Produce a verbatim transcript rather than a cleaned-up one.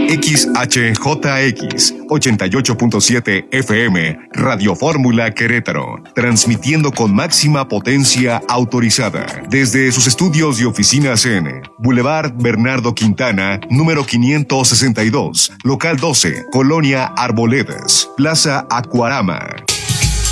X H J X ochenta y ocho punto siete F M, Radio Fórmula Querétaro, transmitiendo con máxima potencia autorizada desde sus estudios y oficinas en Boulevard Bernardo Quintana, número quinientos sesenta y dos, local doce, Colonia Arboledas, Plaza Acuarama,